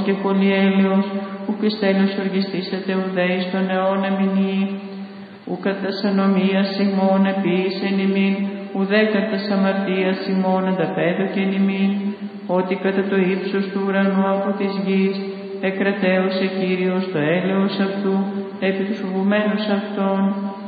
και πολυέλεος, ου πιστέλιος οργιστήσετε ουδέης των αιώνα μηνύει, ου κατά ανομίας ημών επίησεν ημίν, ουδέ κατά αμαρτίας ημών ανταπέδωκεν ημίν, ότι κατά το ύψος του ουρανού από της γης, εκρατέωσε Κύριος το έλεος αυτού, επί τους φοβουμένους αυτών,